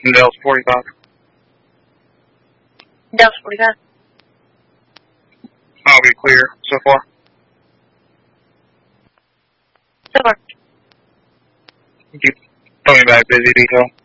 Dells 45. Dells 45. I'll be clear so far. So far. Keep coming back busy detail.